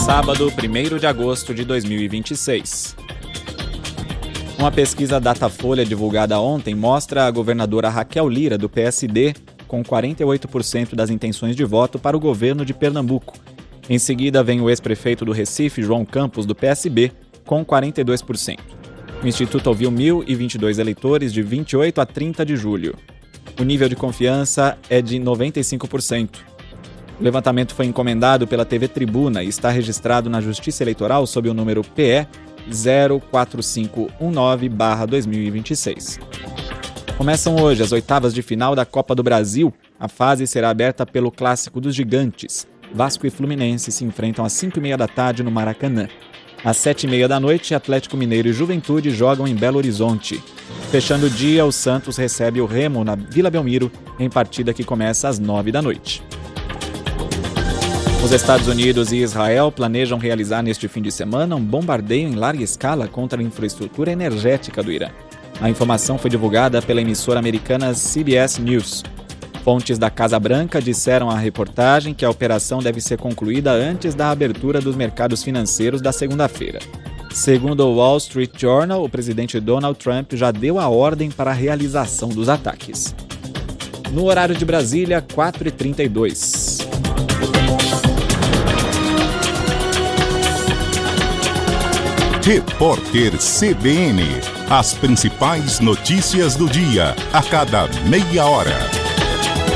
Sábado, 1º de agosto de 2026. Uma pesquisa Datafolha divulgada ontem mostra a governadora Raquel Lira, do PSD, com 48% das intenções de voto para o governo de Pernambuco. Em seguida, vem o ex-prefeito do Recife, João Campos, do PSB, com 42%. O Instituto ouviu 1.022 eleitores de 28 a 30 de julho. O nível de confiança é de 95%. O levantamento foi encomendado pela TV Tribuna e está registrado na Justiça Eleitoral sob o número PE 04519/2026. Começam hoje as oitavas de final da Copa do Brasil. A fase será aberta pelo Clássico dos Gigantes. Vasco e Fluminense se enfrentam às 5h30 da tarde no Maracanã. Às 7h30 da noite, Atlético Mineiro e Juventude jogam em Belo Horizonte. Fechando o dia, o Santos recebe o Remo na Vila Belmiro, em partida que começa às 9h da noite. Os Estados Unidos e Israel planejam realizar neste fim de semana um bombardeio em larga escala contra a infraestrutura energética do Irã. A informação foi divulgada pela emissora americana CBS News. Fontes da Casa Branca disseram à reportagem que a operação deve ser concluída antes da abertura dos mercados financeiros da segunda-feira. Segundo o Wall Street Journal, o presidente Donald Trump já deu a ordem para a realização dos ataques. No horário de Brasília, 4h32. Repórter CBN. As principais notícias do dia, a cada meia hora.